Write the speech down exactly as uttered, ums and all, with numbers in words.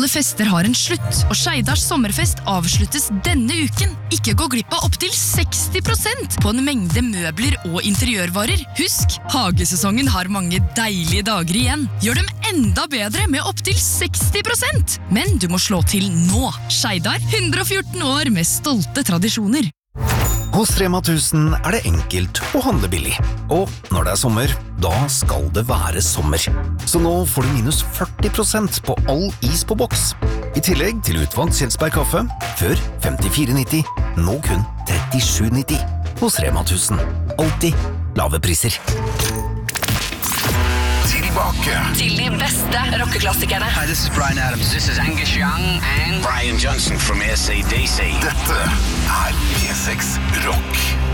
Alle fester har en slutt, og Skeidars sommerfest avsluttes denne uken. Ikke gå glipp av opptil seksti prosent på en mengde møbler og interiørvarer. Husk, hagesesongen har mange deilige dager igjen. Gjør dem enda bedre med opptil seksti prosent. Men du må slå til nå. Skeidar, hundre og fjorten år med stolte tradisjoner. Hos Rema tusen er det enkelt å handle billig. Og når det er sommer, da skal det være sommer. Så nå får du minus førti prosent på all is på boks. I tillegg til utvalgt Kjelsberg kaffe, før femtifire nitti, nå kun trettisju nitti. Hos Rema tusen. Alltid lave priser. Tilbake til de beste rockeklassikerne. Hi, this is Bryan Adams. This is Angus Young and Brian Johnson from A C D C. Dette er P seks Rock.